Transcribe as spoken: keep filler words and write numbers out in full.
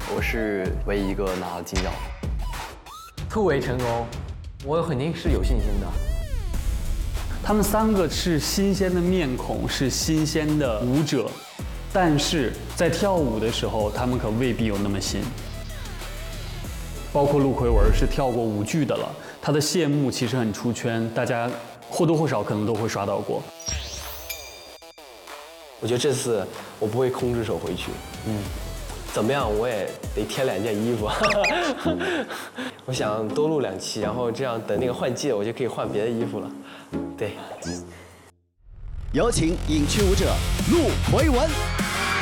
我是唯一一个拿了金奖。 突围成功，我肯定是有信心的。 他们三个是新鲜的面孔，是新鲜的舞者，但是在跳舞的时候，他们可未必有那么新。包括陆奎文是跳过舞剧的了，他的谢幕其实很出圈，大家或多或少可能都会刷到过。 我觉得这次我不会空着手回去，嗯，怎么样我也得添两件衣服。我想多录两期，然后这样等那个换季了，我就可以换别的衣服了。对， 有请隐区舞者陆奎文。